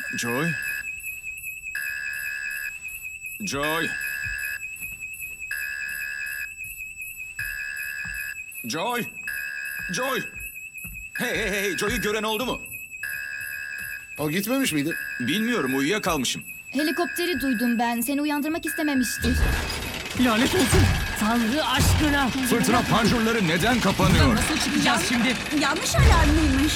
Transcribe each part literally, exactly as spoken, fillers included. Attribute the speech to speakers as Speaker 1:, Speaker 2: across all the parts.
Speaker 1: Joy? Joy? Joy? Joy? Hey hey hey, Joy'u gören oldu mu?
Speaker 2: O gitmemiş miydi?
Speaker 1: Bilmiyorum, uyuyakalmışım.
Speaker 3: Helikopteri duydum ben. Seni uyandırmak istememiştir.
Speaker 4: Lanet olsun. Tanrı aşkına.
Speaker 1: Fırtına panjurları neden kapanıyor?
Speaker 4: Nasıl çıkacağız şimdi?
Speaker 5: Yanlış alarmıymış.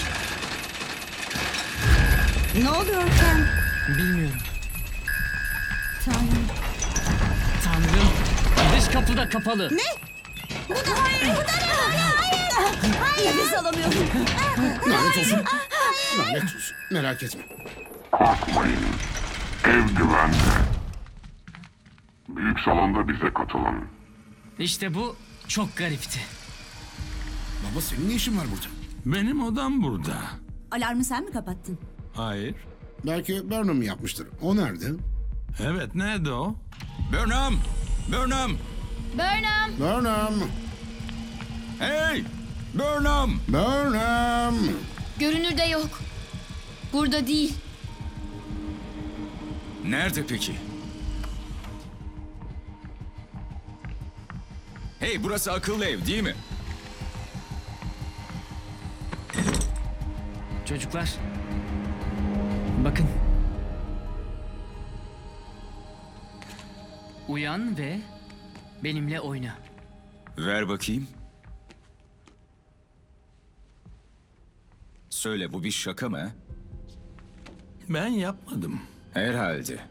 Speaker 5: Ne oluyor Ken?
Speaker 4: Bilmiyorum.
Speaker 3: Tanrım.
Speaker 4: Tanrım. Dış kapı da kapalı.
Speaker 5: Ne? Bu da hayır, bu da ne? Hayır, hayır. Hayır. Nefes alamıyorum.
Speaker 2: Lanet olsun. Lanet olsun. Merak etme.
Speaker 6: Korkmayın. Ev güvende. Büyük salonda bize katılın.
Speaker 4: İşte bu çok garipti.
Speaker 2: Baba senin ne işin var burada?
Speaker 7: Benim odam burada.
Speaker 5: Alarmı sen mi kapattın?
Speaker 7: Hayır.
Speaker 2: Belki Burnham yapmıştır. O nerede?
Speaker 7: Evet, nerede o?
Speaker 1: Burnham! Burnham!
Speaker 3: Burnham.
Speaker 2: Burnham!
Speaker 1: Hey! Burnham!
Speaker 2: Burnham!
Speaker 3: Görünürde yok. Burada değil.
Speaker 1: Nerede peki? Hey, burası akıllı ev değil mi?
Speaker 4: Çocuklar. Bakın. Uyan ve benimle oyna.
Speaker 1: Ver bakayım. Söyle, bu bir şaka mı?
Speaker 7: Ben yapmadım.
Speaker 1: Herhalde.